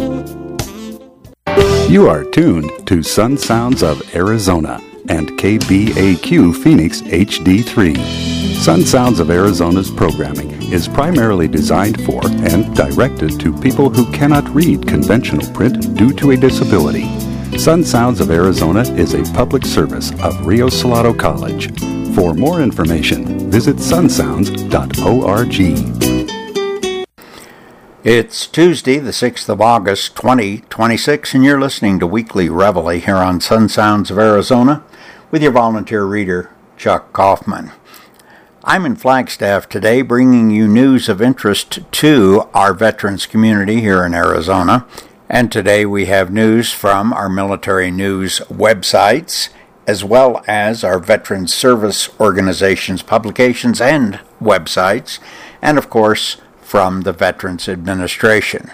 You are tuned to Sun Sounds of Arizona and KBAQ Phoenix HD3. Sun Sounds of Arizona's programming is primarily designed for and directed to people who cannot read conventional print due to a disability. Sun Sounds of Arizona is a public service of Rio Salado College. For more information, visit sunsounds.org. It's Tuesday, the 6th of August, 2026, and you're listening to Weekly Reveille here on Sun Sounds of Arizona with your volunteer reader, Chuck Kaufman. I'm in Flagstaff today bringing you news of interest to our veterans community here in Arizona. And today we have news from our military news websites, as well as our veterans service organizations, publications, and websites, and of course, from the Veterans Administration.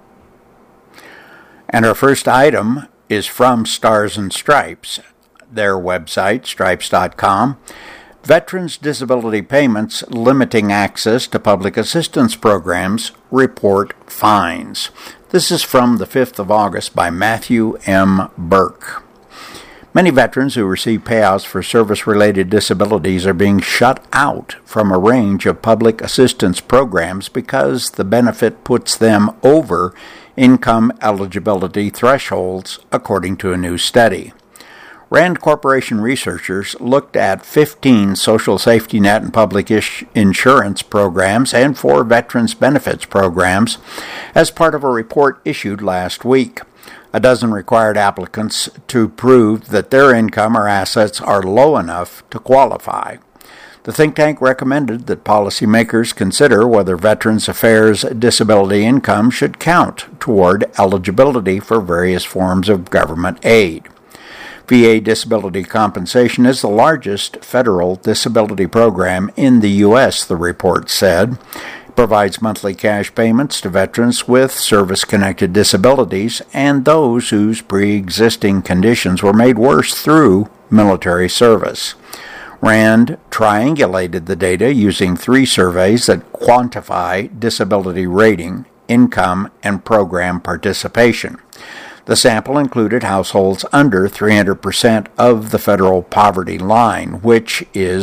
And our first item is from Stars and Stripes, their website, stripes.com. Veterans Disability Payments Limiting Access to Public Assistance Programs Report Finds. This is from the 5th of August by Matthew M. Burke. Many veterans who receive payouts for service-related disabilities are being shut out from a range of public assistance programs because the benefit puts them over income eligibility thresholds, according to a new study. Rand Corporation researchers looked at 15 social safety net and public insurance programs and 4 veterans benefits programs as part of a report issued last week. A dozen required applicants to prove that their income or assets are low enough to qualify. The think tank recommended that policymakers consider whether Veterans Affairs disability income should count toward eligibility for various forms of government aid. VA disability compensation is the largest federal disability program in the U.S., the report said. It provides monthly cash payments to veterans with service-connected disabilities and those whose pre-existing conditions were made worse through military service. RAND triangulated the data using 3 surveys that quantify disability rating, income, and program participation. The sample included households under 300% of the federal poverty line, which is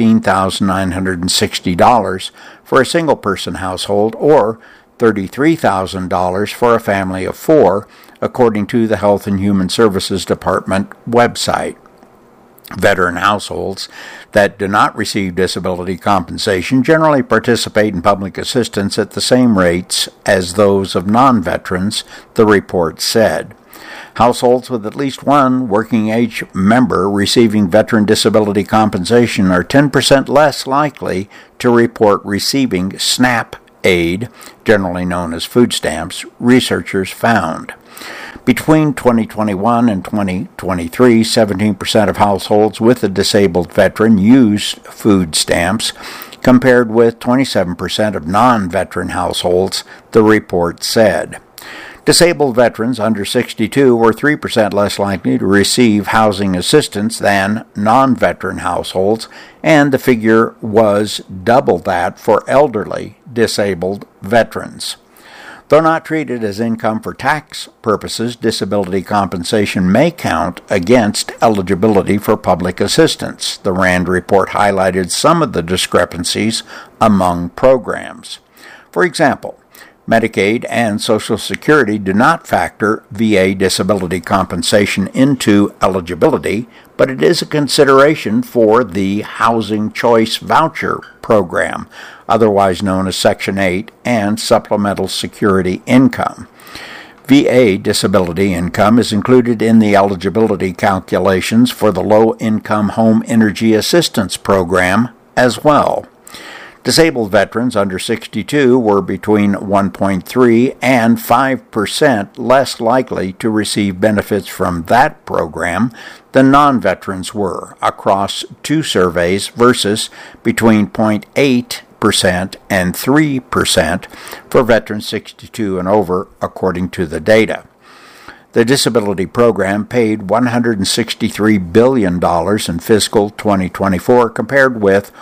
$15,960 for a single-person household or $33,000 for a family of 4, according to the Health and Human Services Department website. Veteran households that do not receive disability compensation generally participate in public assistance at the same rates as those of non-veterans, the report said. Households with at least one working-age member receiving veteran disability compensation are 10% less likely to report receiving SNAP aid, generally known as food stamps, researchers found. Between 2021 and 2023, 17% of households with a disabled veteran used food stamps, compared with 27% of non-veteran households, the report said. Disabled veterans under 62 were 3% less likely to receive housing assistance than non-veteran households, and the figure was double that for elderly disabled veterans. Though not treated as income for tax purposes, disability compensation may count against eligibility for public assistance. The RAND report highlighted some of the discrepancies among programs. For example, Medicaid and Social Security do not factor VA disability compensation into eligibility, but it is a consideration for the Housing Choice Voucher Program, otherwise known as Section 8, and Supplemental Security Income. VA disability income is included in the eligibility calculations for the Low-Income Home Energy Assistance Program as well. Disabled veterans under 62 were between 1.3 and 5% less likely to receive benefits from that program than non-veterans were across 2 surveys versus between 0.8% and 3% for veterans 62 and over, according to the data. The disability program paid $163 billion in fiscal 2024 compared with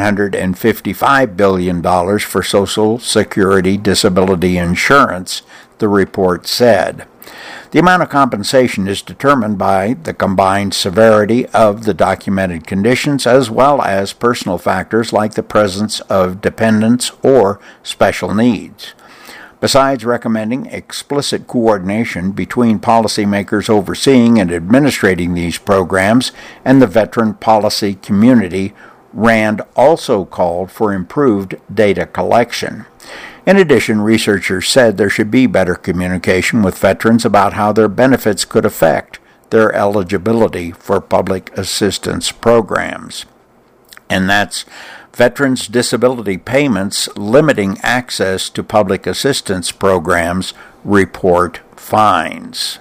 $155 billion for Social Security disability insurance, the report said. The amount of compensation is determined by the combined severity of the documented conditions as well as personal factors like the presence of dependents or special needs. Besides recommending explicit coordination between policymakers overseeing and administrating these programs and the veteran policy community, RAND also called for improved data collection. In addition, researchers said there should be better communication with veterans about how their benefits could affect their eligibility for public assistance programs. And that's Veterans Disability Payments Limiting Access to Public Assistance Programs Report Finds.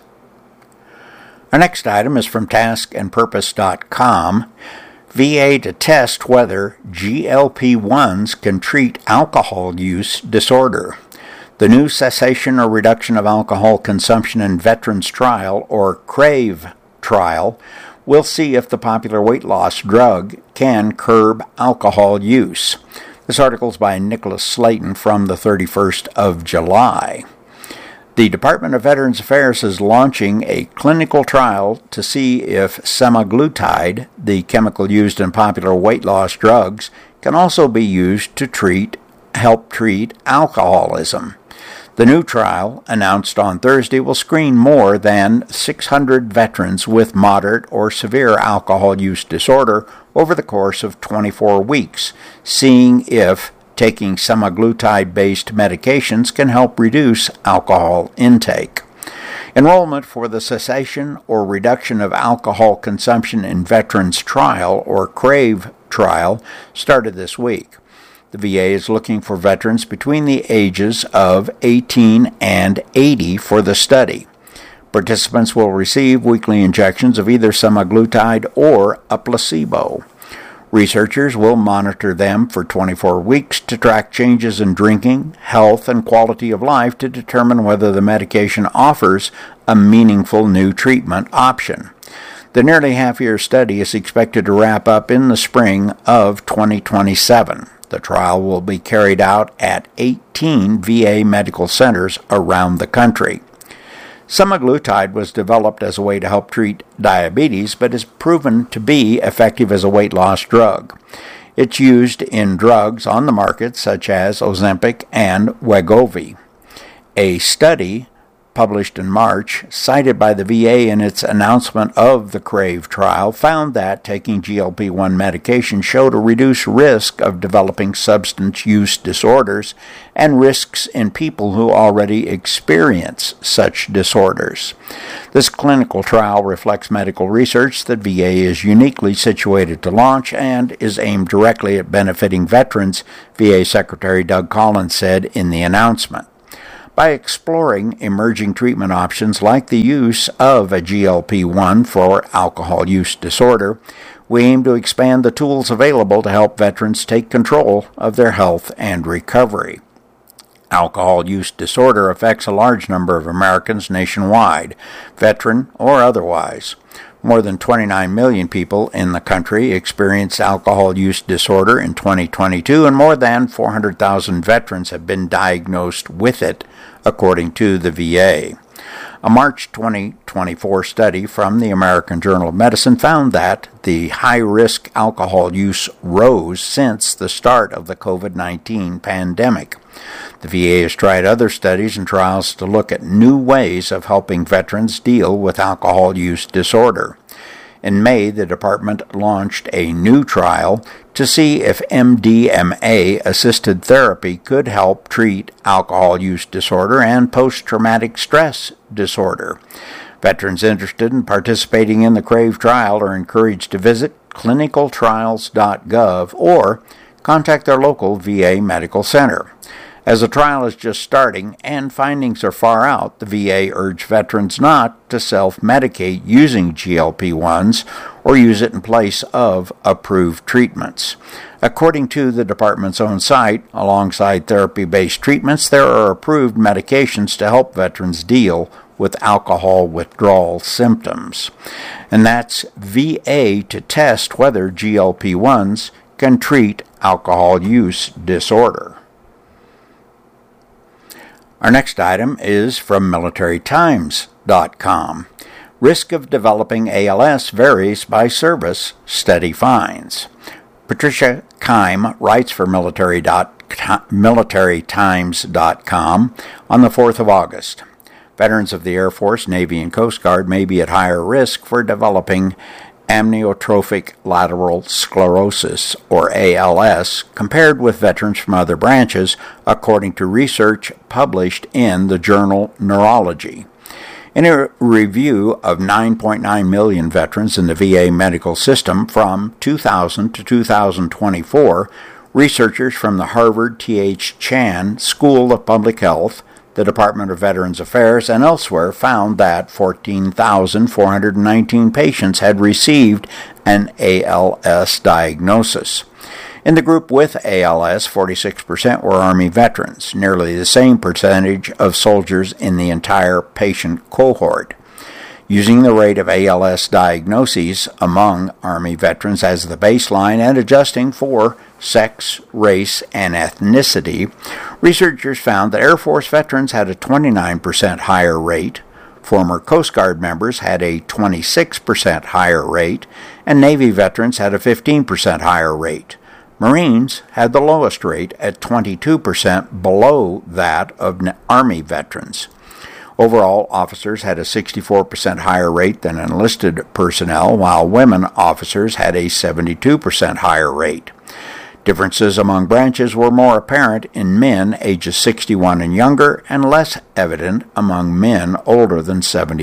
Our next item is from taskandpurpose.com. VA to test whether GLP-1s can treat alcohol use disorder. The new Cessation or Reduction of Alcohol Consumption in Veterans Trial, or CRAVE trial, will see if the popular weight loss drug can curb alcohol use. This article is by Nicholas Slayton from the 31st of July. The Department of Veterans Affairs is launching a clinical trial to see if semaglutide, the chemical used in popular weight loss drugs, can also be used to help treat alcoholism. The new trial, announced on Thursday, will screen more than 600 veterans with moderate or severe alcohol use disorder over the course of 24 weeks, seeing if taking semaglutide-based medications can help reduce alcohol intake. Enrollment for the Cessation or Reduction of Alcohol Consumption in Veterans Trial, or CRAVE trial, started this week. The VA is looking for veterans between the ages of 18 and 80 for the study. Participants will receive weekly injections of either semaglutide or a placebo. Researchers will monitor them for 24 weeks to track changes in drinking, health, and quality of life to determine whether the medication offers a meaningful new treatment option. The nearly half-year study is expected to wrap up in the spring of 2027. The trial will be carried out at 18 VA medical centers around the country. Semaglutide was developed as a way to help treat diabetes, but is proven to be effective as a weight loss drug. It's used in drugs on the market such as Ozempic and Wegovy. A study published in March, cited by the VA in its announcement of the CRAVE trial, found that taking GLP-1 medication showed a reduced risk of developing substance use disorders and risks in people who already experience such disorders. This clinical trial reflects medical research that VA is uniquely situated to launch and is aimed directly at benefiting veterans, VA Secretary Doug Collins said in the announcement. By exploring emerging treatment options like the use of a GLP-1 for alcohol use disorder, we aim to expand the tools available to help veterans take control of their health and recovery. Alcohol use disorder affects a large number of Americans nationwide, veteran or otherwise. More than 29 million people in the country experienced alcohol use disorder in 2022, and more than 400,000 veterans have been diagnosed with it, according to the VA. A March 2024 study from the American Journal of Medicine found that the high-risk alcohol use rose since the start of the COVID-19 pandemic. The VA has tried other studies and trials to look at new ways of helping veterans deal with alcohol use disorder. In May, the department launched a new trial to see if MDMA-assisted therapy could help treat alcohol use disorder and post-traumatic stress disorder. Veterans interested in participating in the CRAVE trial are encouraged to visit clinicaltrials.gov or contact their local VA medical center. As the trial is just starting and findings are far out, the VA urged veterans not to self-medicate using GLP-1s or use it in place of approved treatments. According to the department's own site, alongside therapy-based treatments, there are approved medications to help veterans deal with alcohol withdrawal symptoms. And that's VA to test whether GLP-1s can treat alcohol use disorder. Our next item is from MilitaryTimes.com. Risk of developing ALS varies by service, study finds. Patricia Keim writes for MilitaryTimes.com on the 4th of August. Veterans of the Air Force, Navy, and Coast Guard may be at higher risk for developing amyotrophic lateral sclerosis, or ALS, compared with veterans from other branches, according to research published in the journal Neurology. In a review of 9.9 million veterans in the VA medical system from 2000 to 2024, researchers from the Harvard T.H. Chan School of Public Health, the Department of Veterans Affairs, and elsewhere found that 14,419 patients had received an ALS diagnosis. In the group with ALS, 46% were Army veterans, nearly the same percentage of soldiers in the entire patient cohort. Using the rate of ALS diagnoses among Army veterans as the baseline and adjusting for sex, race, and ethnicity, researchers found that Air Force veterans had a 29% higher rate, former Coast Guard members had a 26% higher rate, and Navy veterans had a 15% higher rate. Marines had the lowest rate at 22%, below that of Army veterans. Overall, officers had a 64% higher rate than enlisted personnel, while women officers had a 72% higher rate. Differences among branches were more apparent in men ages 61 and younger, and less evident among men older than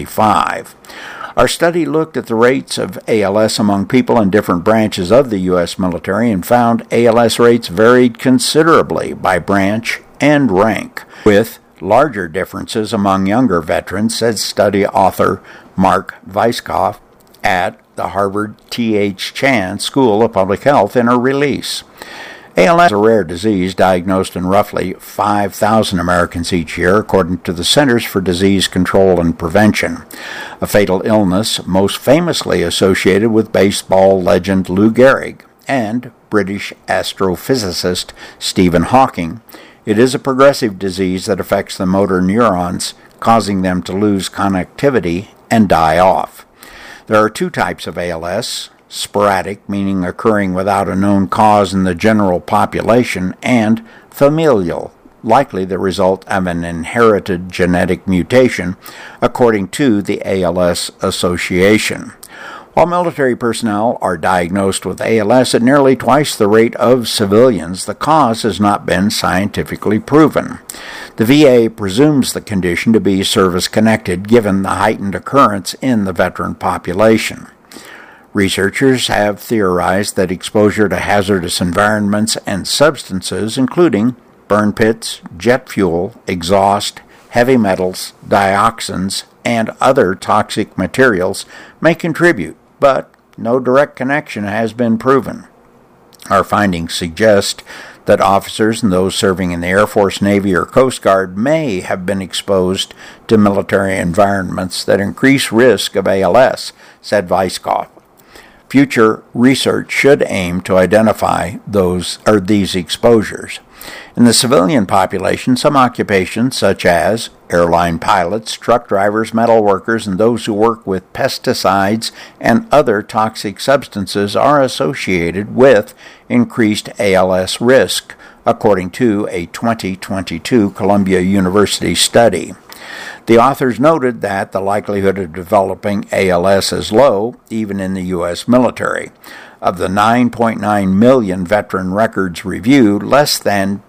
75. Our study looked at the rates of ALS among people in different branches of the U.S. military and found ALS rates varied considerably by branch and rank, with larger differences among younger veterans, said study author Mark Weiskopf at the Harvard T.H. Chan School of Public Health in a release. ALS is a rare disease diagnosed in roughly 5,000 Americans each year, according to the Centers for Disease Control and Prevention, a fatal illness most famously associated with baseball legend Lou Gehrig and British astrophysicist Stephen Hawking. It is a progressive disease that affects the motor neurons, causing them to lose connectivity and die off. There are two types of ALS: sporadic, meaning occurring without a known cause in the general population, and familial, likely the result of an inherited genetic mutation, according to the ALS Association. While military personnel are diagnosed with ALS at nearly twice the rate of civilians, the cause has not been scientifically proven. The VA presumes the condition to be service-connected, given the heightened occurrence in the veteran population. Researchers have theorized that exposure to hazardous environments and substances, including burn pits, jet fuel, exhaust, heavy metals, dioxins, and other toxic materials, may contribute, but no direct connection has been proven. Our findings suggest that officers and those serving in the Air Force, Navy, or Coast Guard may have been exposed to military environments that increase risk of ALS, said Weiskopf. Future research should aim to identify these exposures. In the civilian population, some occupations, such as airline pilots, truck drivers, metal workers, and those who work with pesticides and other toxic substances, are associated with increased ALS risk, according to a 2022 Columbia University study. The authors noted that the likelihood of developing ALS is low, even in the U.S. military. Of the 9.9 million veteran records reviewed, less than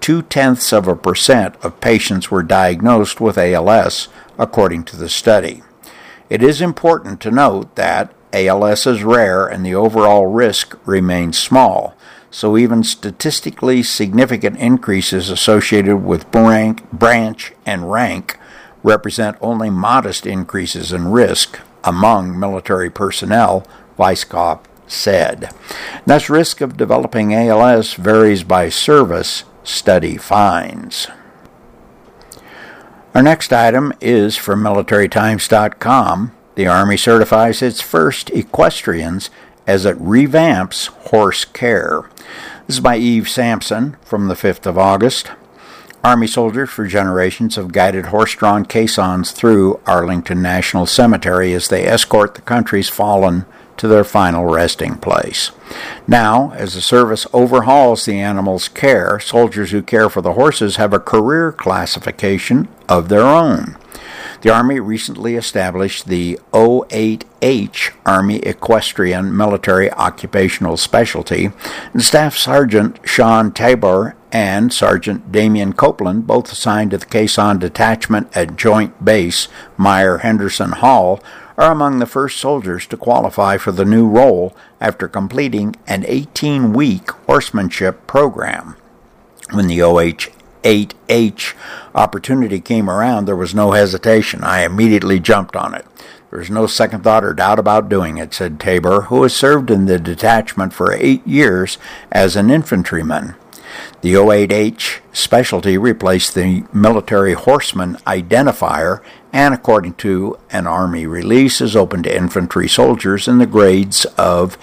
0.2% of patients were diagnosed with ALS, according to the study. It is important to note that ALS is rare and the overall risk remains small, so even statistically significant increases associated with branch and rank represent only modest increases in risk among military personnel, Weiskopf said. Thus, risk of developing ALS varies by service, study finds. Our next item is from MilitaryTimes.com. The Army certifies its first equestrians as it revamps horse care. This is by Eve Sampson from the 5th of August. Army soldiers for generations have guided horse-drawn caissons through Arlington National Cemetery as they escort the country's fallen to their final resting place. Now, as the service overhauls the animals' care, soldiers who care for the horses have a career classification of their own. The Army recently established the 08H Army Equestrian Military Occupational Specialty, and Staff Sergeant Sean Tabor and Sergeant Damian Copeland, both assigned to the Caisson Detachment at Joint Base Meyer-Henderson Hall, are among the first soldiers to qualify for the new role after completing an 18-week horsemanship program. When the 08H opportunity came around, there was no hesitation. I immediately jumped on it. There was no second thought or doubt about doing it, said Tabor, who has served in the detachment for 8 years as an infantryman. The 08H specialty replaced the military horseman identifier and, according to an Army release, is open to infantry soldiers in the grades of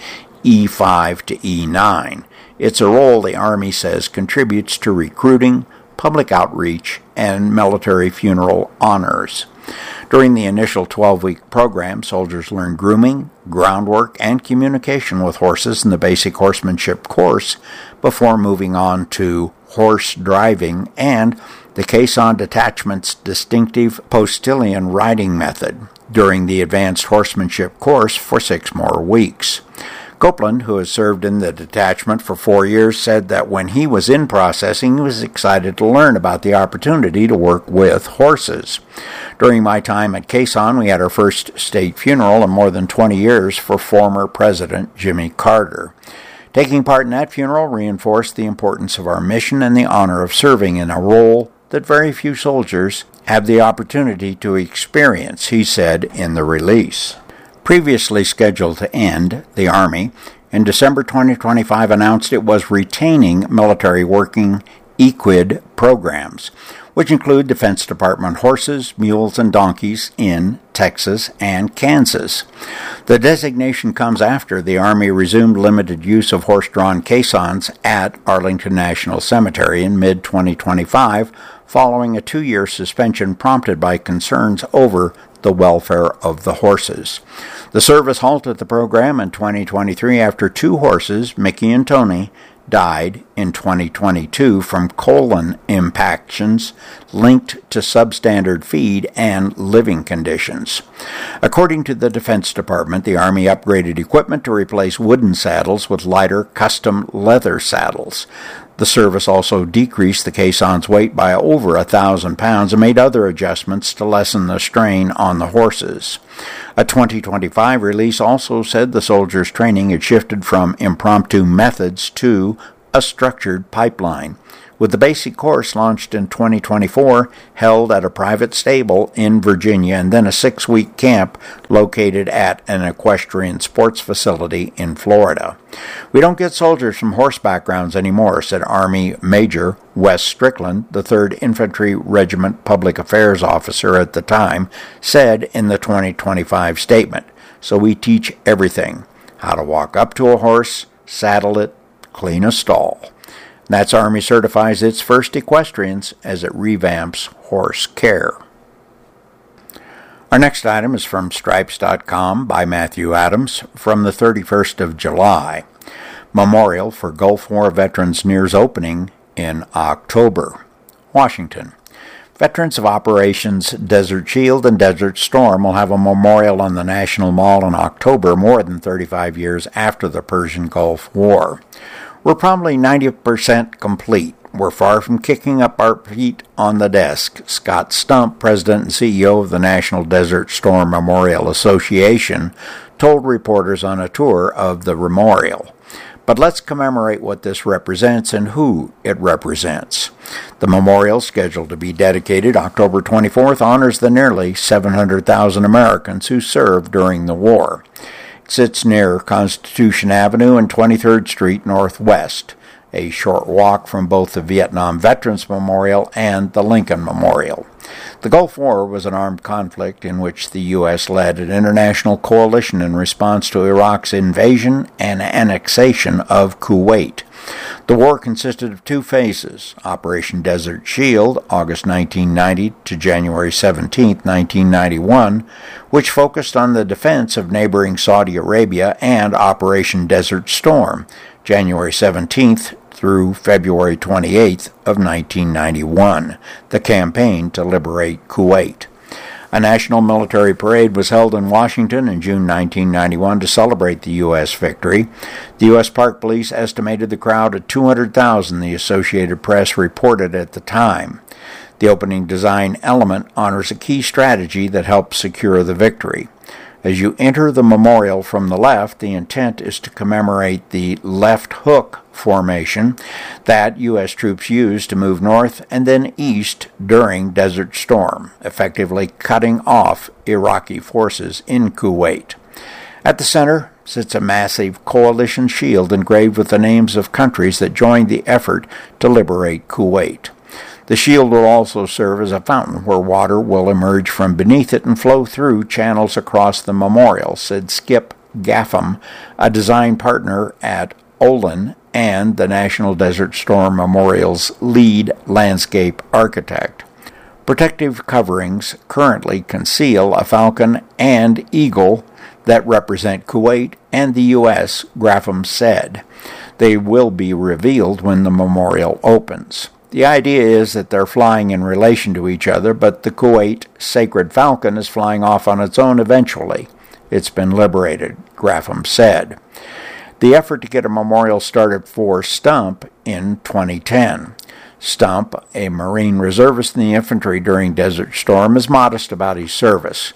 E5 to E9. It's a role the Army says contributes to recruiting, public outreach, and military funeral honors. During the initial 12-week program, soldiers learn grooming, groundwork, and communication with horses in the basic horsemanship course before moving on to horse driving and the Caisson Detachment's distinctive postilion riding method during the advanced horsemanship course for 6 more weeks. Copeland, who has served in the detachment for 4 years, said that when he was in processing, he was excited to learn about the opportunity to work with horses. During my time at Caisson, we had our first state funeral in more than 20 years for former President Jimmy Carter. Taking part in that funeral reinforced the importance of our mission and the honor of serving in a role that very few soldiers have the opportunity to experience, he said in the release. Previously scheduled to end, the Army, in December 2025 announced it was retaining military working equid programs, which include Defense Department horses, mules, and donkeys in Texas and Kansas. The designation comes after the Army resumed limited use of horse-drawn caissons at Arlington National Cemetery in mid-2025, following a 2-year suspension prompted by concerns over the welfare of the horses. The service halted the program in 2023 after 2 horses, Mickey and Tony, died in 2022 from colon impactions linked to substandard feed and living conditions. According to the Defense Department, the Army upgraded equipment to replace wooden saddles with lighter custom leather saddles. The service also decreased the caisson's weight by over 1,000 pounds and made other adjustments to lessen the strain on the horses. A 2025 release also said the soldiers' training had shifted from impromptu methods to a structured pipeline, with the basic course launched in 2024 held at a private stable in Virginia and then a 6-week camp located at an equestrian sports facility in Florida. We don't get soldiers from horse backgrounds anymore, said Army Major Wes Strickland, the 3rd Infantry Regiment Public Affairs Officer at the time, said in the 2025 statement. So we teach everything: how to walk up to a horse, saddle it, clean a stall. That's Army certifies its first equestrians as it revamps horse care. Our next item is from Stripes.com by Matthew Adams from the 31st of July. Memorial for Gulf War veterans nears opening in October. Washington. Veterans of Operations Desert Shield and Desert Storm will have a memorial on the National Mall in October, more than 35 years after the Persian Gulf War. We're probably 90% complete. We're far from kicking up our feet on the desk. Scott Stump, President and CEO of the National Desert Storm Memorial Association, told reporters on a tour of the memorial. But let's commemorate what this represents and who it represents. The memorial, scheduled to be dedicated October 24th, honors the nearly 700,000 Americans who served during the war. It sits near Constitution Avenue and 23rd Street Northwest, a short walk from both the Vietnam Veterans Memorial and the Lincoln Memorial. The Gulf War was an armed conflict in which the U.S. led an international coalition in response to Iraq's invasion and annexation of Kuwait. The war consisted of two phases: Operation Desert Shield, August 1990 to January 17, 1991, which focused on the defense of neighboring Saudi Arabia, and Operation Desert Storm, January 17th through February 28th of 1991, the campaign to liberate Kuwait. A national military parade was held in Washington in June 1991 to celebrate the U.S. victory. The U.S. Park Police estimated the crowd at 200,000, the Associated Press reported at the time. The opening design element honors a key strategy that helped secure the victory. As you enter the memorial from the left, the intent is to commemorate the left hook formation that U.S. troops used to move north and then east during Desert Storm, effectively cutting off Iraqi forces in Kuwait. At the center sits a massive coalition shield engraved with the names of countries that joined the effort to liberate Kuwait. The shield will also serve as a fountain where water will emerge from beneath it and flow through channels across the memorial, said Skip Gaffam, a design partner at Olin and the National Desert Storm Memorial's lead landscape architect. Protective coverings currently conceal a falcon and eagle that represent Kuwait and the U.S., Graffam said. They will be revealed when the memorial opens. The idea is that they're flying in relation to each other, but the Kuwait Sacred Falcon is flying off on its own eventually. It's been liberated, Graffam said. The effort to get a memorial started for Stump in 2010. Stump, a Marine reservist in the infantry during Desert Storm, is modest about his service.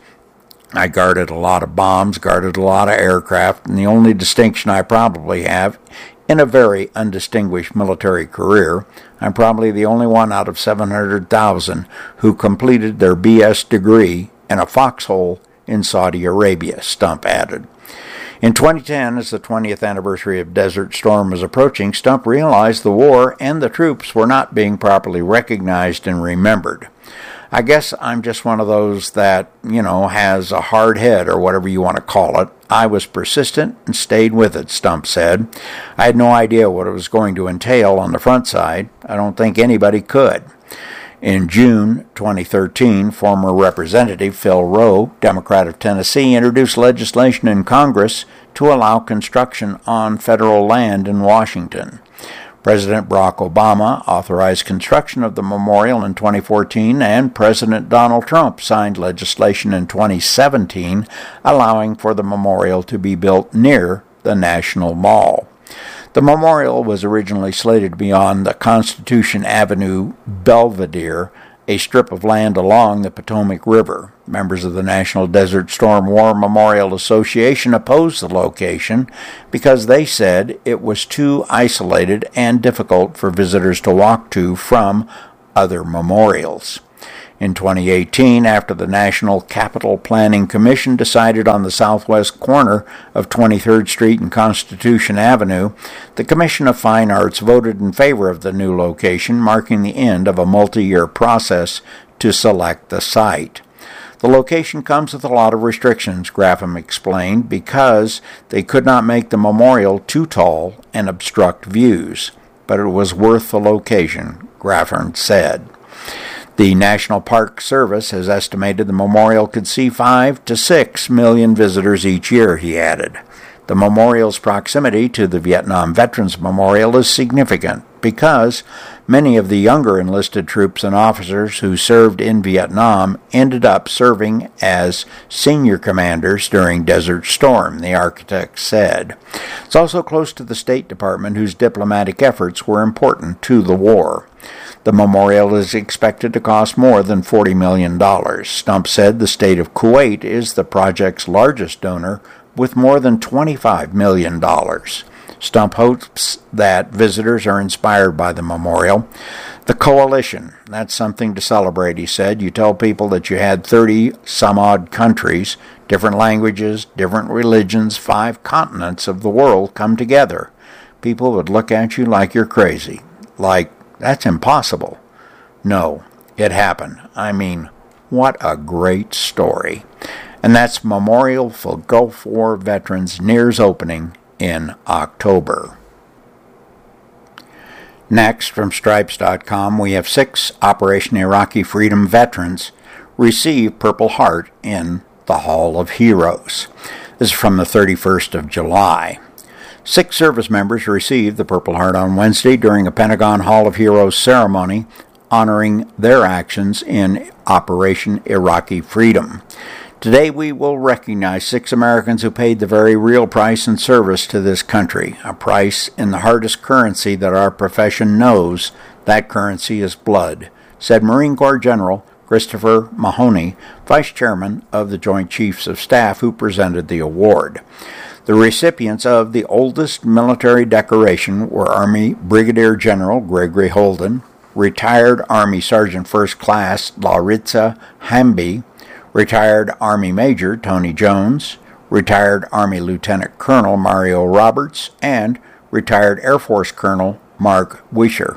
I guarded a lot of bombs, guarded a lot of aircraft, and the only distinction I probably have in a very undistinguished military career, I'm probably the only one out of 700,000 who completed their BS degree in a foxhole in Saudi Arabia, Stump added. In 2010, as the 20th anniversary of Desert Storm was approaching, Stump realized the war and the troops were not being properly recognized and remembered. I guess I'm just one of those that, has a hard head or whatever you want to call it. I was persistent and stayed with it, Stump said. I had no idea what it was going to entail on the front side. I don't think anybody could. In June 2013, former Representative Phil Rowe, Democrat of Tennessee, introduced legislation in Congress to allow construction on federal land in Washington. President Barack Obama authorized construction of the memorial in 2014, and President Donald Trump signed legislation in 2017 allowing for the memorial to be built near the National Mall. The memorial was originally slated to be on the Constitution Avenue Belvedere, a strip of land along the Potomac River. Members of the National Desert Storm War Memorial Association opposed the location because they said it was too isolated and difficult for visitors to walk to from other memorials. In 2018, after the National Capital Planning Commission decided on the southwest corner of 23rd Street and Constitution Avenue, the Commission of Fine Arts voted in favor of the new location, marking the end of a multi-year process to select the site. The location comes with a lot of restrictions, Graffam explained, because they could not make the memorial too tall and obstruct views. But it was worth the location, Graffam said. The National Park Service has estimated the memorial could see 5 to 6 million visitors each year, he added. The memorial's proximity to the Vietnam Veterans Memorial is significant because many of the younger enlisted troops and officers who served in Vietnam ended up serving as senior commanders during Desert Storm, the architect said. It's also close to the State Department, whose diplomatic efforts were important to the war. The memorial is expected to cost more than $40 million. Stump said the state of Kuwait is the project's largest donor with more than $25 million. Stump hopes that visitors are inspired by the memorial. The coalition, that's something to celebrate, he said. You tell people that you had 30-some-odd countries, different languages, different religions, 5 continents of the world come together. People would look at you like you're crazy. Like, that's impossible. No, it happened. I mean, what a great story. And that's Memorial for Gulf War Veterans nears opening in October. Next, from Stripes.com, we have 6 Operation Iraqi Freedom veterans receive Purple Heart in the Hall of Heroes. This is from the 31st of July. 6 service members received the Purple Heart on Wednesday during a Pentagon Hall of Heroes ceremony honoring their actions in Operation Iraqi Freedom. Today we will recognize 6 Americans who paid the very real price in service to this country, a price in the hardest currency that our profession knows. That currency is blood, said Marine Corps General Christopher Mahoney, Vice Chairman of the Joint Chiefs of Staff, who presented the award. The recipients of the oldest military decoration were Army Brigadier General Gregory Holden, retired Army Sergeant First Class Laritza Hamby, retired Army Major Tony Jones, retired Army Lieutenant Colonel Mario Roberts, and retired Air Force Colonel Mark Wischer.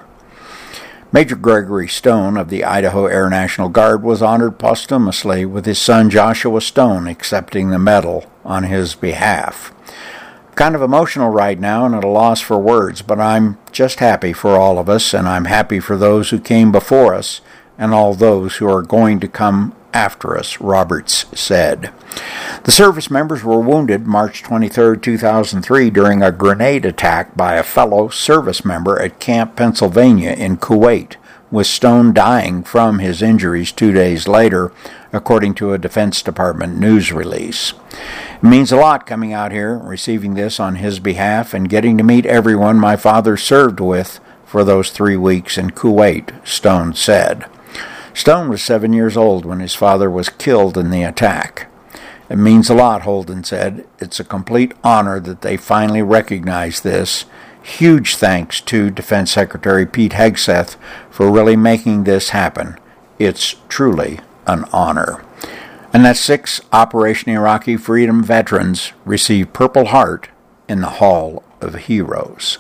Major Gregory Stone of the Idaho Air National Guard was honored posthumously, with his son Joshua Stone accepting the medal on his behalf. Kind of emotional right now and at a loss for words, but I'm just happy for all of us, and I'm happy for those who came before us and all those who are going to come after us, Roberts said. The service members were wounded March 23, 2003 during a grenade attack by a fellow service member at Camp Pennsylvania in Kuwait, with Stone dying from his injuries 2 days later, according to a Defense Department news release. It means a lot coming out here, receiving this on his behalf, and getting to meet everyone my father served with for those 3 weeks in Kuwait, Stone said. Stone was 7 years old when his father was killed in the attack. It means a lot, Holden said. It's a complete honor that they finally recognize this. Huge thanks to Defense Secretary Pete Hegseth for really making this happen. It's truly an honor. And that 6 Operation Iraqi Freedom veterans received Purple Heart in the Hall of Heroes.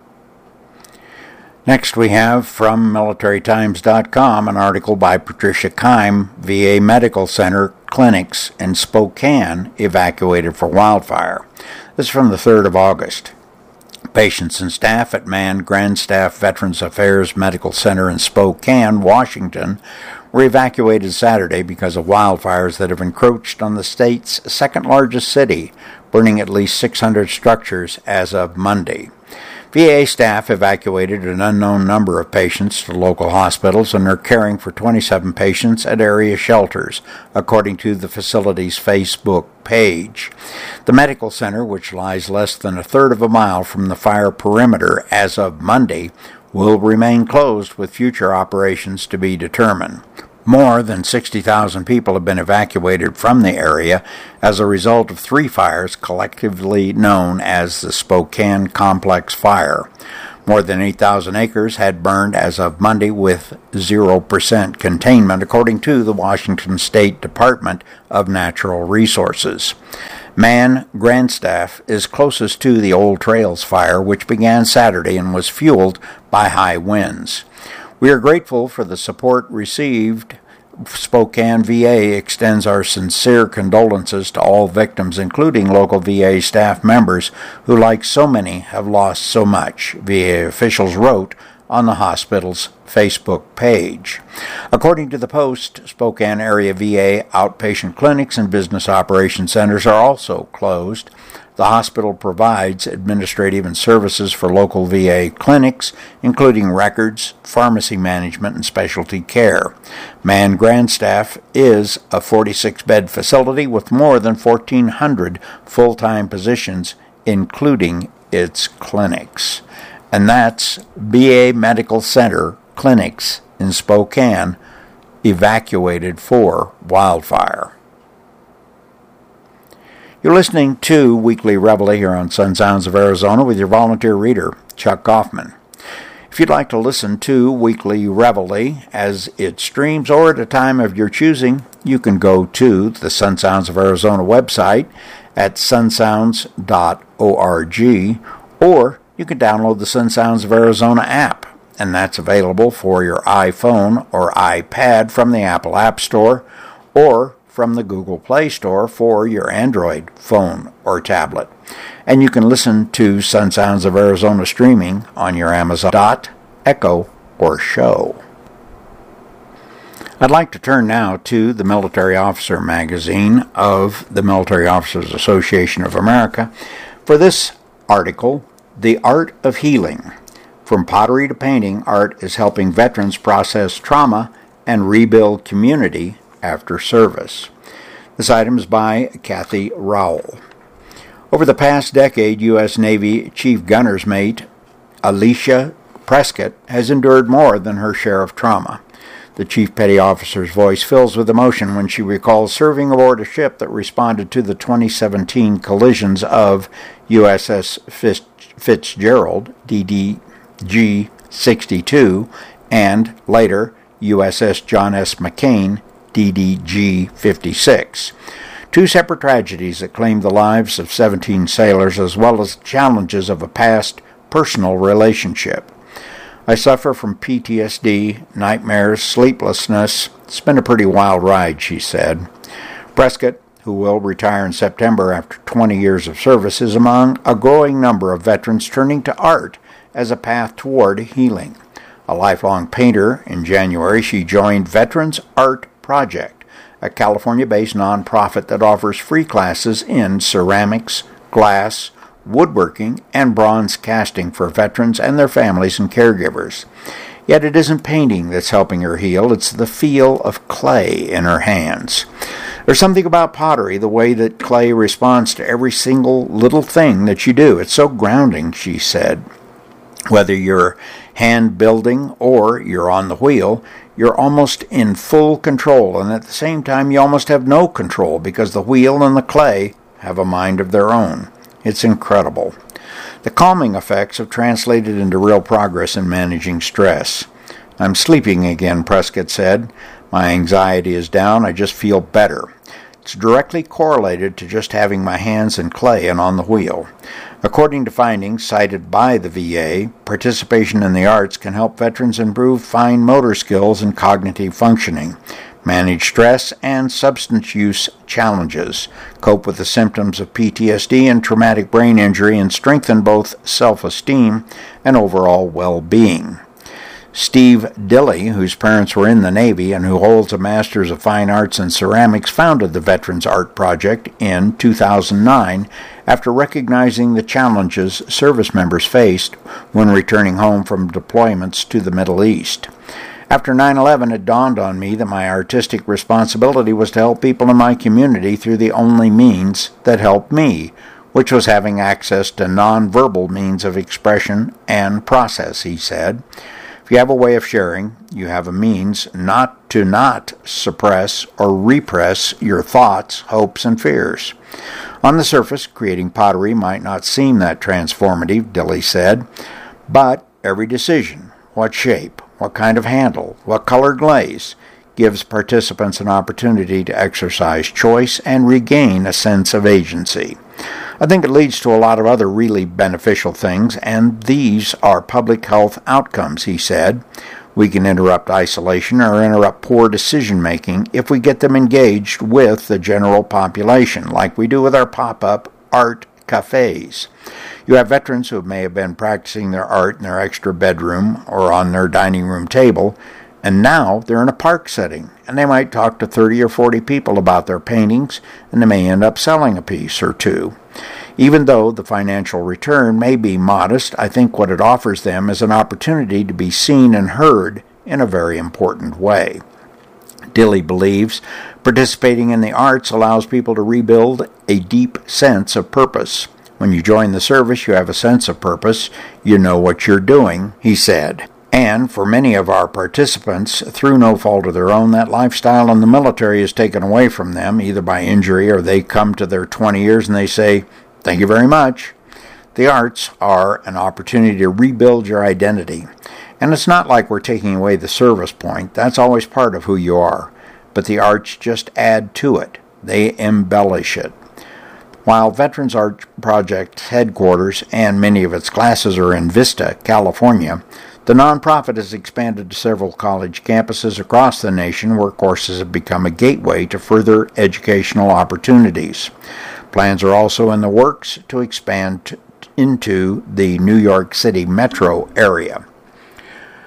Next we have from MilitaryTimes.com an article by Patricia Keim, VA Medical Center clinics in Spokane evacuated for wildfire. This is from the 3rd of August. Patients and staff at Mann Grandstaff Veterans Affairs Medical Center in Spokane, Washington, were evacuated Saturday because of wildfires that have encroached on the state's second-largest city, burning at least 600 structures as of Monday. VA staff evacuated an unknown number of patients to local hospitals and are caring for 27 patients at area shelters, according to the facility's Facebook page. The medical center, which lies less than a third of a mile from the fire perimeter as of Monday, will remain closed with future operations to be determined. More than 60,000 people have been evacuated from the area as a result of 3 fires collectively known as the Spokane Complex Fire. More than 8,000 acres had burned as of Monday with 0% containment, according to the Washington State Department of Natural Resources. Mann Grandstaff is closest to the Old Trails fire, which began Saturday and was fueled by high winds. We are grateful for the support received. Spokane VA extends our sincere condolences to all victims, including local VA staff members who, like so many, have lost so much, VA officials wrote on the hospital's Facebook page. According to the Post, Spokane area VA outpatient clinics and business operation centers are also closed. The hospital provides administrative and services for local VA clinics, including records, pharmacy management, and specialty care. Mann Grandstaff is a 46-bed facility with more than 1,400 full-time positions, including its clinics. And that's VA Medical Center clinics in Spokane evacuated for wildfire. You're listening to Weekly Reveille here on Sun Sounds of Arizona with your volunteer reader, Chuck Kaufman. If you'd like to listen to Weekly Reveille as it streams or at a time of your choosing, you can go to the Sun Sounds of Arizona website at sunsounds.org, or you can download the Sun Sounds of Arizona app, and that's available for your iPhone or iPad from the Apple App Store or from the Google Play Store for your Android phone or tablet. And you can listen to Sun Sounds of Arizona streaming on your Amazon echo, or show. I'd like to turn now to the Military Officer magazine of the Military Officers Association of America for this article, The Art of Healing. From pottery to painting, art is helping veterans process trauma and rebuild community after service. This item is by Kathy Rowell. Over the past decade, U.S. Navy Chief Gunner's Mate Alicia Prescott has endured more than her share of trauma. The Chief Petty Officer's voice fills with emotion when she recalls serving aboard a ship that responded to the 2017 collisions of USS Fitzgerald, DDG-62, and later USS John S. McCain, DDG-56. Two separate tragedies that claimed the lives of 17 sailors as well as challenges of a past personal relationship. I suffer from PTSD, nightmares, sleeplessness. It's been a pretty wild ride, she said. Prescott, who will retire in September after 20 years of service, is among a growing number of veterans turning to art as a path toward healing. A lifelong painter, in January she joined Veterans Art Project, a California-based nonprofit that offers free classes in ceramics, glass, woodworking, and bronze casting for veterans and their families and caregivers. Yet it isn't painting that's helping her heal, it's the feel of clay in her hands. There's something about pottery, the way that clay responds to every single little thing that you do. It's so grounding, she said. Whether you're hand building or you're on the wheel, you're almost in full control, and at the same time you almost have no control because the wheel and the clay have a mind of their own. It's incredible. The calming effects have translated into real progress in managing stress. I'm sleeping again, Prescott said. My anxiety is down. I just feel better. It's directly correlated to just having my hands in clay and on the wheel. According to findings cited by the VA, participation in the arts can help veterans improve fine motor skills and cognitive functioning, manage stress and substance use challenges, cope with the symptoms of PTSD and traumatic brain injury, and strengthen both self-esteem and overall well-being. Steve Dilley, whose parents were in the Navy and who holds a Master's of Fine Arts in Ceramics, founded the Veterans Art Project in 2009 after recognizing the challenges service members faced when returning home from deployments to the Middle East. After 9/11, it dawned on me that my artistic responsibility was to help people in my community through the only means that helped me, which was having access to nonverbal means of expression and process, he said. If you have a way of sharing, you have a means not to suppress or repress your thoughts, hopes, and fears. On the surface, creating pottery might not seem that transformative, Dilley said, but every decision, what shape, what kind of handle, what color glaze, gives participants an opportunity to exercise choice and regain a sense of agency. I think it leads to a lot of other really beneficial things, and these are public health outcomes, he said. We can interrupt isolation or interrupt poor decision-making if we get them engaged with the general population, like we do with our pop-up art cafes. You have veterans who may have been practicing their art in their extra bedroom or on their dining room table, and now they're in a park setting, and they might talk to 30 or 40 people about their paintings, and they may end up selling a piece or two. Even though the financial return may be modest, I think what it offers them is an opportunity to be seen and heard in a very important way. Dilley believes participating in the arts allows people to rebuild a deep sense of purpose. When you join the service, you have a sense of purpose. You know what you're doing, he said. And for many of our participants, through no fault of their own, that lifestyle in the military is taken away from them, either by injury or they come to their 20 years and they say, "Thank you very much." The arts are an opportunity to rebuild your identity. And it's not like we're taking away the service point. That's always part of who you are. But the arts just add to it. They embellish it. While Veterans Art Project's headquarters and many of its classes are in Vista, California, the nonprofit has expanded to several college campuses across the nation where courses have become a gateway to further educational opportunities. Plans are also in the works to expand into the New York City metro area.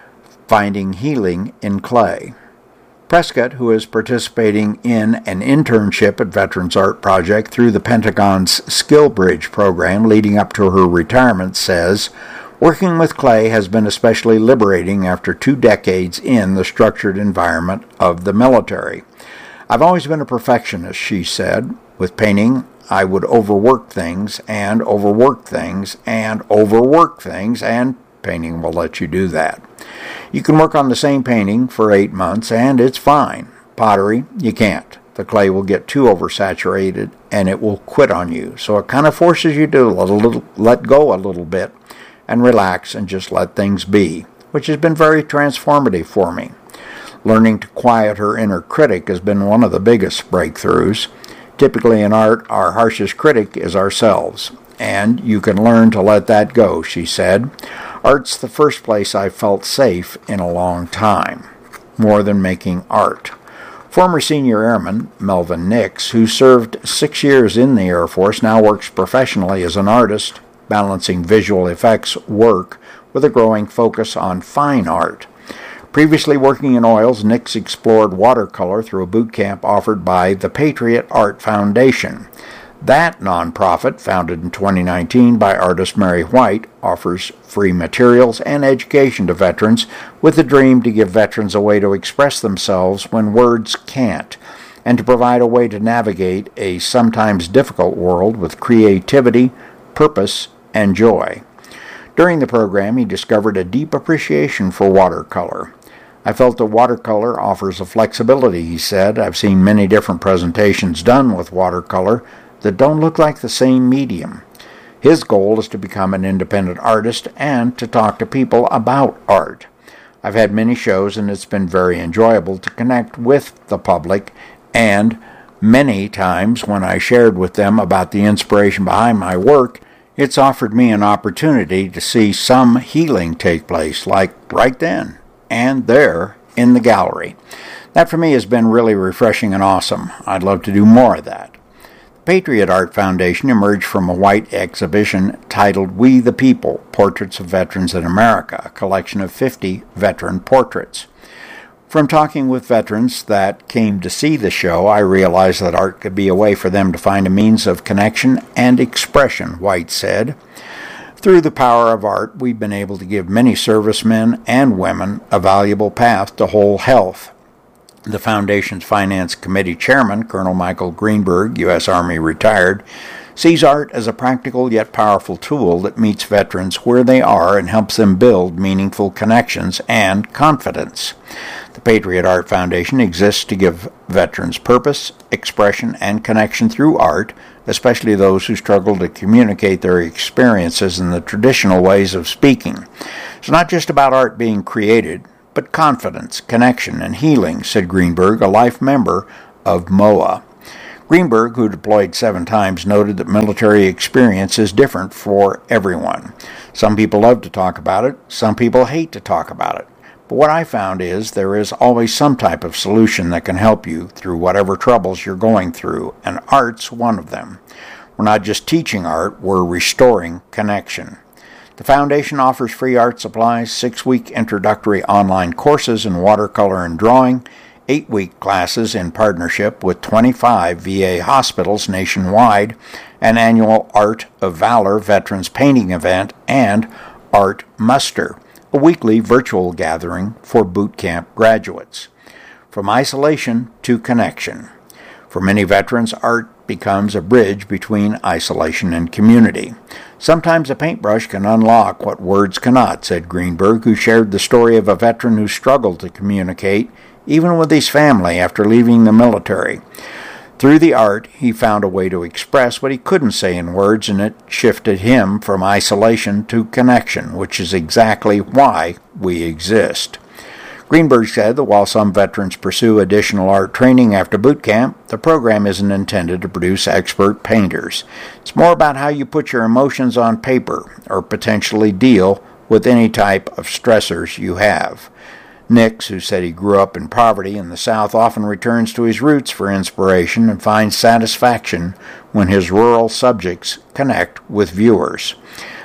Finding Healing in Clay. Prescott, who is participating in an internship at Veterans Art Project through the Pentagon's Skill Bridge program leading up to her retirement, says, "Working with clay has been especially liberating after 2 decades in the structured environment of the military. I've always been a perfectionist," she said. "With painting, I would overwork things and overwork things and overwork things, and painting will let you do that. You can work on the same painting for 8 months, and it's fine. Pottery, you can't. The clay will get too oversaturated, and it will quit on you. So it kind of forces you to let go a little bit and relax and just let things be, which has been very transformative for me. Learning to quiet her inner critic has been one of the biggest breakthroughs. Typically in art, our harshest critic is ourselves, and you can learn to let that go," she said. "Art's the first place I've felt safe in a long time, more than making art." Former senior airman Melvin Nix, who served 6 years in the Air Force, now works professionally as an artist, balancing visual effects work with a growing focus on fine art. Previously working in oils, Nix explored watercolor through a boot camp offered by the Patriot Art Foundation. That nonprofit, founded in 2019 by artist Mary White, offers free materials and education to veterans with the dream to give veterans a way to express themselves when words can't, and to provide a way to navigate a sometimes difficult world with creativity, purpose, and joy. During the program, he discovered a deep appreciation for watercolor. "I felt that watercolor offers a flexibility," he said. "I've seen many different presentations done with watercolor that don't look like the same medium." His goal is to become an independent artist and to talk to people about art. "I've had many shows, and it's been very enjoyable to connect with the public, and many times when I shared with them about the inspiration behind my work, it's offered me an opportunity to see some healing take place, like right then and there in the gallery. That for me has been really refreshing and awesome. I'd love to do more of that." The Patriot Art Foundation emerged from a white exhibition titled "We the People, Portraits of Veterans in America," a collection of 50 veteran portraits. From talking with veterans that came to see the show, I realized that art could be a way for them to find a means of connection and expression, White said. "Through the power of art, we've been able to give many servicemen and women a valuable path to whole health." The Foundation's Finance Committee Chairman, Colonel Michael Greenberg, U.S. Army retired, sees art as a practical yet powerful tool that meets veterans where they are and helps them build meaningful connections and confidence. The Patriot Art Foundation exists to give veterans purpose, expression, and connection through art, especially those who struggle to communicate their experiences in the traditional ways of speaking. It's not just about art being created, but confidence, connection, and healing, said Greenberg, a life member of MOA. Greenberg, who deployed 7 times, noted that military experience is different for everyone. Some people love to talk about it, some people hate to talk about it. But what I found is there is always some type of solution that can help you through whatever troubles you're going through, and art's one of them. We're not just teaching art, we're restoring connection. The Foundation offers free art supplies, 6-week introductory online courses in watercolor and drawing, 8-week classes in partnership with 25 VA hospitals nationwide, an annual Art of Valor Veterans Painting event, and Art Muster, a weekly virtual gathering for boot camp graduates. From isolation to connection. For many veterans, art becomes a bridge between isolation and community. Sometimes a paintbrush can unlock what words cannot, said Greenberg, who shared the story of a veteran who struggled to communicate, even with his family after leaving the military. Through the art, he found a way to express what he couldn't say in words, and it shifted him from isolation to connection, which is exactly why we exist. Greenberg said that while some veterans pursue additional art training after boot camp, the program isn't intended to produce expert painters. It's more about how you put your emotions on paper or potentially deal with any type of stressors you have. Nix, who said he grew up in poverty in the South, often returns to his roots for inspiration and finds satisfaction when his rural subjects connect with viewers.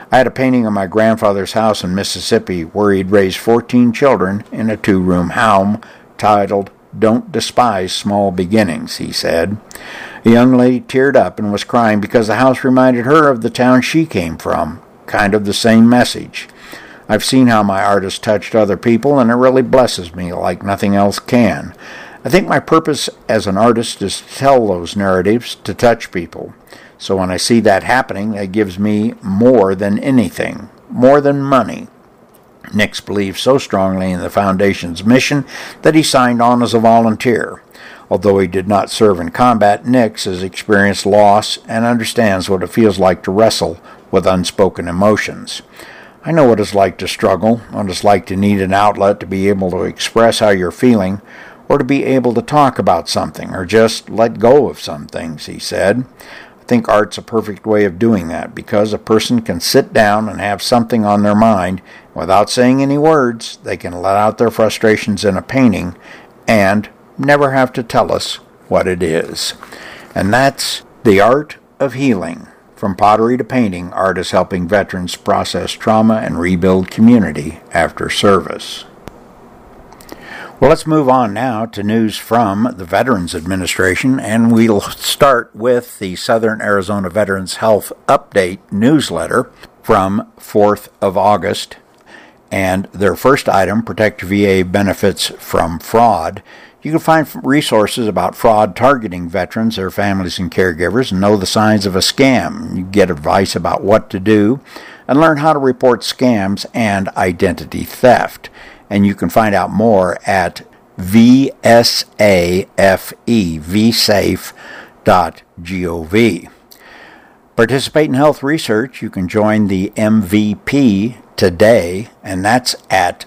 I had a painting of my grandfather's house in Mississippi where he'd raised 14 children in a 2-room home titled "Don't Despise Small Beginnings," he said. A young lady teared up and was crying because the house reminded her of the town she came from, kind of the same message. I've seen how my art has touched other people, and it really blesses me like nothing else can. I think my purpose as an artist is to tell those narratives, to touch people. So when I see that happening, it gives me more than anything, more than money. Nix believes so strongly in the Foundation's mission that he signed on as a volunteer. Although he did not serve in combat, Nix has experienced loss and understands what it feels like to wrestle with unspoken emotions. I know what it's like to struggle, what it's like to need an outlet to be able to express how you're feeling, or to be able to talk about something, or just let go of some things, he said. I think art's a perfect way of doing that, because a person can sit down and have something on their mind. Without saying any words, they can let out their frustrations in a painting and never have to tell us what it is. And that's The Art of Healing. From pottery to painting, art is helping veterans process trauma and rebuild community after service. Well, let's move on now to news from the Veterans Administration, and we'll start with the Southern Arizona Veterans Health Update newsletter from 4th of August. And their first item, Protect VA Benefits from Fraud. You can find resources about fraud targeting veterans, their families, and caregivers, and know the signs of a scam. You get advice about what to do and learn how to report scams and identity theft. And you can find out more at vsafe.gov. Participate in health research. You can join the MVP today, and that's at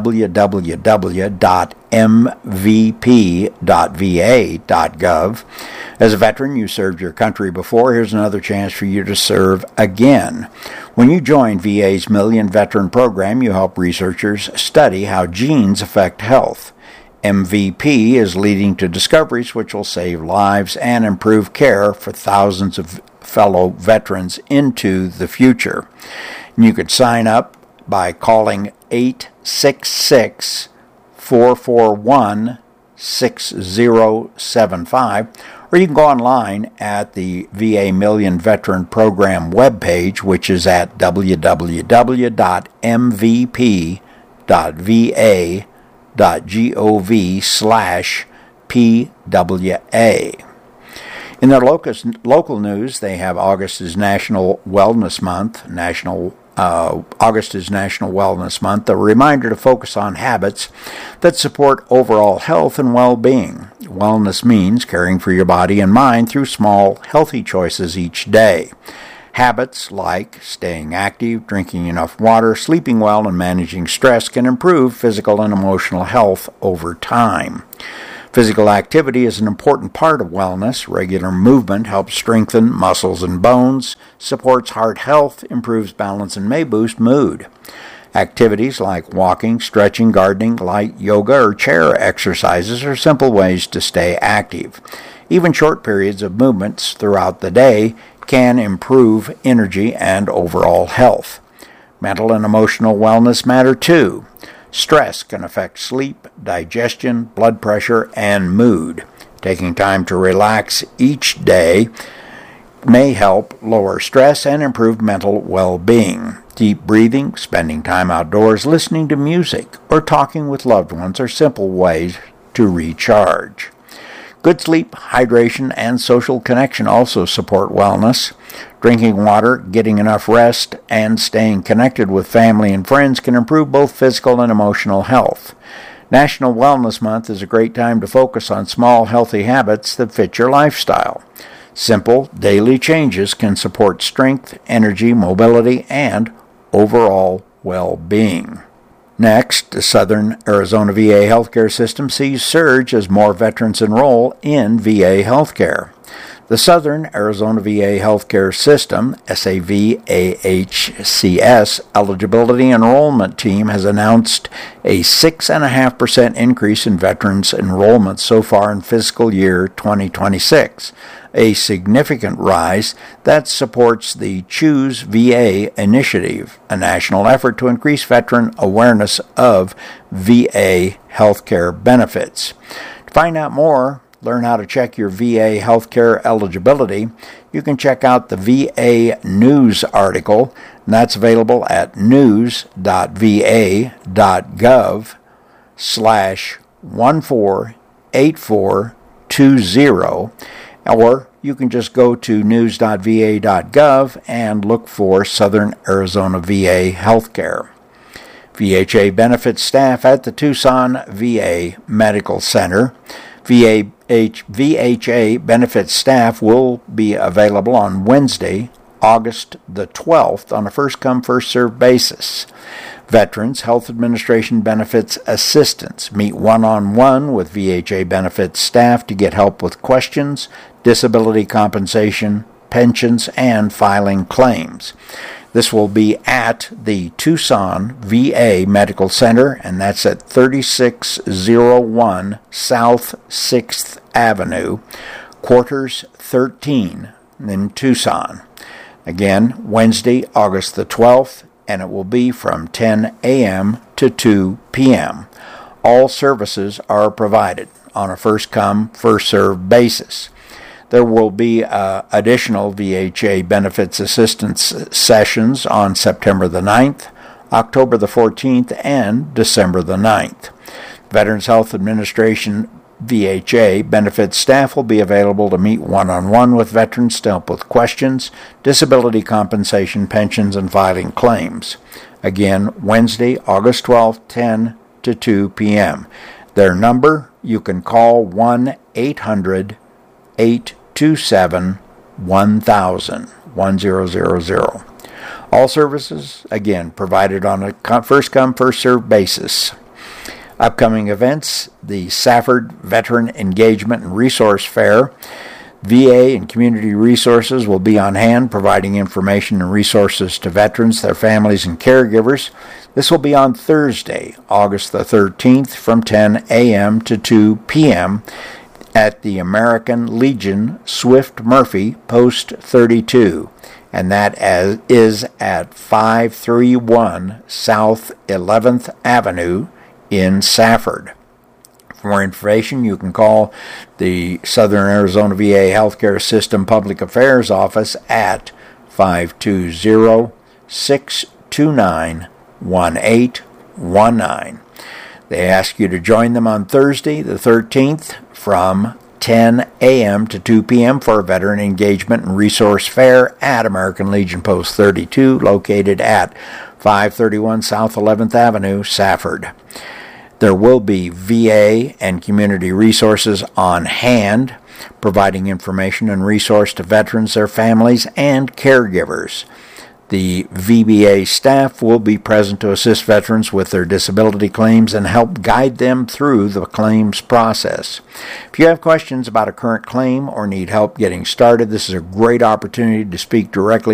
www.mvp.va.gov. As a veteran, you served your country before. Here's another chance for you to serve again. When you join VA's Million Veteran Program, you help researchers study how genes affect health. MVP is leading to discoveries which will save lives and improve care for thousands of fellow veterans into the future. You could sign up by calling 866-441-6075, or you can go online at the VA Million Veteran Program webpage, which is at www.mvp.gov/PWA. In their local news, they have August is National Wellness Month. August is National Wellness Month, a reminder to focus on habits that support overall health and well-being. Wellness means caring for your body and mind through small, healthy choices each day. Habits like staying active, drinking enough water, sleeping well, and managing stress can improve physical and emotional health over time. Physical activity is an important part of wellness. Regular movement helps strengthen muscles and bones, supports heart health, improves balance, and may boost mood. Activities like walking, stretching, gardening, light yoga, or chair exercises are simple ways to stay active. Even short periods of movements throughout the day can improve energy and overall health. Mental and emotional wellness matter too. Stress can affect sleep, digestion, blood pressure, and mood. Taking time to relax each day may help lower stress and improve mental well-being. Deep breathing, spending time outdoors, listening to music, or talking with loved ones are simple ways to recharge. Good sleep, hydration, and social connection also support wellness. Drinking water, getting enough rest, and staying connected with family and friends can improve both physical and emotional health. National Wellness Month is a great time to focus on small, healthy habits that fit your lifestyle. Simple, daily changes can support strength, energy, mobility, and overall well-being. Next, the Southern Arizona VA healthcare system sees surge as more veterans enroll in VA healthcare. The Southern Arizona VA Healthcare System, SAVAHCS, Eligibility Enrollment Team has announced a 6.5% increase in veterans enrollment so far in fiscal year 2026, a significant rise that supports the Choose VA initiative, a national effort to increase veteran awareness of VA healthcare benefits. To find out more, learn how to check your VA healthcare eligibility, you can check out the VA News article, and that's available at news.va.gov/148420, or you can just go to news.va.gov and look for Southern Arizona VA Healthcare. VHA benefits staff at the Tucson VA Medical Center. VHA benefits staff will be available on Wednesday, August the 12th on a first-come, first-served basis. Veterans Health Administration benefits assistants meet one-on-one with VHA benefits staff to get help with questions, disability compensation, pensions, and filing claims. This will be at the Tucson VA Medical Center, and that's at 3601 South 6th Avenue, Quarters 13 in Tucson. Again, Wednesday, August the 12th, and it will be from 10 a.m. to 2 p.m. All services are provided on a first-come, first-served basis. There will be additional VHA benefits assistance sessions on September the 9th, October the 14th, and December the 9th. Veterans Health Administration VHA benefits staff will be available to meet one-on-one with veterans to help with questions, disability compensation, pensions, and filing claims. Again, Wednesday, August 12th, 10 to 2 p.m. Their number, you can call 1-800-827-1000. All services, again, provided on a first-come, first-served basis. Upcoming events, the Safford Veteran Engagement and Resource Fair. VA and community resources will be on hand providing information and resources to veterans, their families, and caregivers. This will be on Thursday, August the 13th from 10 a.m. to 2 p.m. at the American Legion Swift Murphy, Post 32, and that is at 531 South 11th Avenue in Safford. For more information, you can call the Southern Arizona VA Healthcare System Public Affairs Office at 520-629-1819. They ask you to join them on Thursday, the 13th, from 10 a.m. to 2 p.m. for a Veteran Engagement and Resource Fair at American Legion Post 32, located at 531 South 11th Avenue, Safford. There will be VA and community resources on hand, providing information and resource to veterans, their families, and caregivers. The VBA staff will be present to assist veterans with their disability claims and help guide them through the claims process. If you have questions about a current claim or need help getting started, this is a great opportunity to speak directly